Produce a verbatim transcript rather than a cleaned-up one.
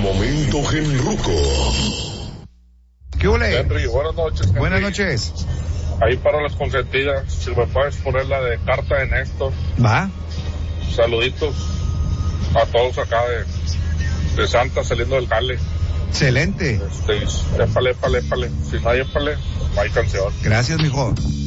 momento Genruco. ¿Qué huele? Henry, buenas noches. Henry. Buenas noches. Ahí para las consentidas, si me puedes poner la de Carta de Néstor. Va. Saluditos a todos acá de, de Santa saliendo del Cale. Excelente. Este, épale, épale, épale. Si no hay épale, no hay canción. Gracias, mijo.